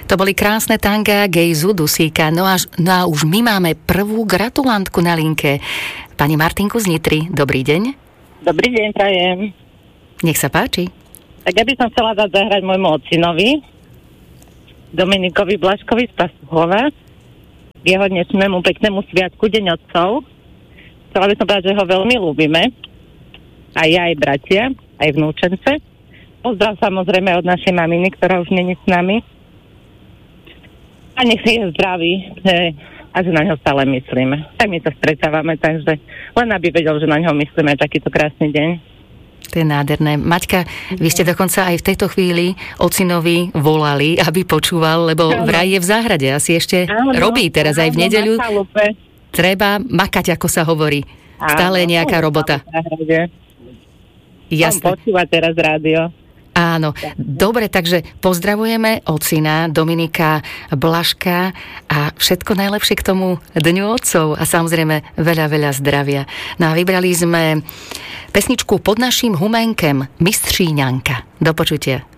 To boli krásne tanga Gejzu Dusíka. No a už my máme prvú gratulantku na linke. Pani Martinku z Nitry, dobrý deň. Dobrý deň, prajem. Nech sa páči. Tak ja by som chcela dať zahrať môjmu otcinovi, Dominikovi Blažkovi z Pastúchova, k jeho dnešnému peknému sviatku Deň otcov. Chcela by som povedať, že ho veľmi ľúbime. Aj ja, aj bratia, aj vnúčence. Pozdrav samozrejme od našej maminy, ktorá už nie je s nami. A nech si je zdravý a že na ňo stále myslíme. Tak my sa stretávame, takže len aby vedel, že na ňo myslíme takýto krásny deň. To je nádherné. Maťka, vy ste dokonca aj v tejto chvíli ocinovi volali, aby počúval, lebo vraj je v záhrade. Asi ešte robí teraz aj v nedeľu. Treba makať, ako sa hovorí. Stále je nejaká robota. Jasne. On počúva teraz rádio. Áno. Dobre, takže pozdravujeme ocina Dominika Blažka a všetko najlepšie k tomu Dňu otcov a samozrejme veľa, veľa zdravia. No a vybrali sme pesničku Pod naším humenkem Mistříňanka. Do počutia.